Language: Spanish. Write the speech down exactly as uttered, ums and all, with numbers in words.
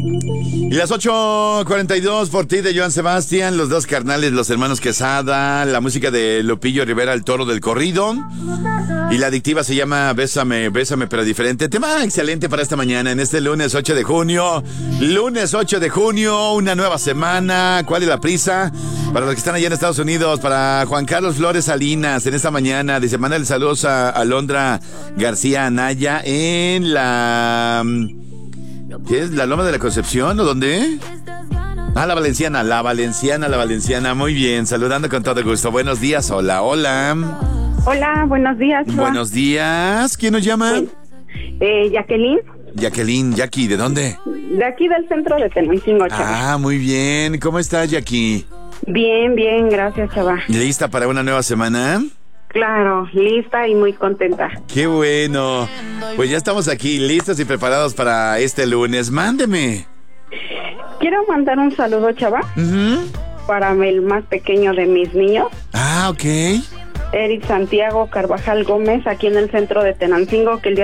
Y las ocho cuarenta y dos por ti de Joan Sebastián, los dos carnales, los hermanos Quesada, la música de Lupillo Rivera, el toro del corrido. Y la adictiva se llama Bésame, Bésame pero diferente. Tema excelente para esta mañana, en este lunes ocho de junio. Lunes ocho de junio, una nueva semana. ¿Cuál es la prisa? Para los que están allá en Estados Unidos, para Juan Carlos Flores Salinas, en esta mañana, dice, mándale saludos a Alondra García Anaya en la... ¿Qué es? ¿La Loma de la Concepción o dónde? Ah, la Valenciana, la Valenciana, la Valenciana. Muy bien, saludando con todo gusto. Buenos días, hola, hola. Hola, buenos días. Chua. Buenos días. ¿Quién nos llama? Eh, Jacqueline. Jacqueline, Jackie, ¿de dónde? De aquí del centro de Tenancingo, Chava. Ah, muy bien. ¿Cómo estás, Jackie? Bien, bien, gracias, Chava. ¿Lista para una nueva semana? Claro, lista y muy contenta. Qué bueno. Pues ya estamos aquí, listos y preparados para este lunes. Mándeme. Quiero mandar un saludo, Chava, Uh-huh. para el más pequeño de mis niños, Ah, ok. Eric Santiago Carvajal Gómez, aquí en el centro de Tenancingo, que el día